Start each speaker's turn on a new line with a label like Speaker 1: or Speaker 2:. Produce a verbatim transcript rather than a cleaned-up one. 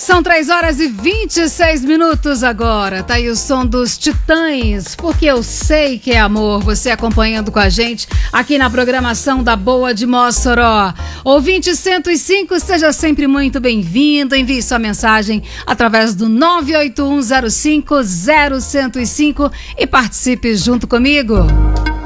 Speaker 1: São três horas e vinte e seis minutos agora. Tá aí o som dos Titãs, porque eu sei que é amor. Você acompanhando com a gente aqui na programação da Boa de Mossoró. Ouvinte cento e cinco, seja sempre muito bem-vindo. Envie sua mensagem através do nove oito um zero cinco zero um zero cinco e participe junto comigo.